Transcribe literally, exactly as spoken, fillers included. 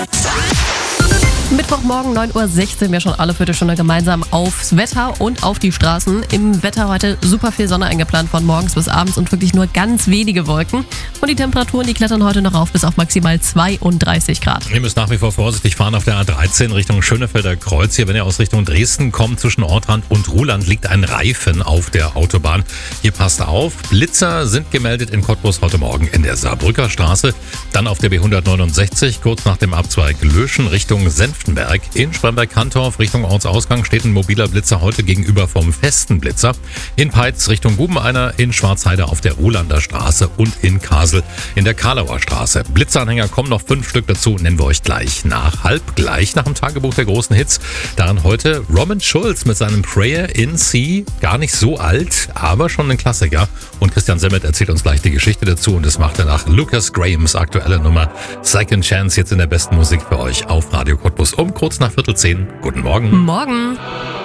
Mittwochmorgen neun Uhr sechzehn, wir schauen alle Viertelstunde gemeinsam aufs Wetter und auf die Straßen. Im Wetter heute super viel Sonne eingeplant von morgens bis abends und wirklich nur ganz wenige Wolken. Und die Temperaturen, die klettern heute noch auf bis auf maximal zweiunddreißig Grad. Ihr müsst nach wie vor vorsichtig fahren auf der A dreizehn Richtung Schönefelder Kreuz. Hier, wenn ihr aus Richtung Dresden kommt, zwischen Ortrand und Ruhland liegt ein Reifen auf der Autobahn. Hier passt auf, Blitzer sind gemeldet in Cottbus heute Morgen in der Saarbrücker Straße. Dann auf der B hundertneunundsechzig, kurz nach dem Abzweig Löschen Richtung Senftenberg. In Spremberg-Kantorf Richtung Ortsausgang steht ein mobiler Blitzer heute gegenüber vom festen Blitzer. In Peitz Richtung Bubeneiner, in Schwarzheide auf der Ruhlander Straße und in Kasel in der Karlauer Straße. Blitzeranhänger kommen noch fünf Stück dazu, nennen wir euch gleich nach. Halb gleich nach dem Tagebuch der großen Hits. Daran heute Robin Schulz mit seinem Prayer in C. Gar nicht so alt, aber schon ein Klassiker. Und Christian Semmet erzählt uns gleich die Geschichte dazu und das macht er nach Lucas Grahams aktuelle Nummer Second Chance jetzt in der besten Musik für euch auf Radio Cottbus um kurz nach Viertel zehn. Guten Morgen. Morgen.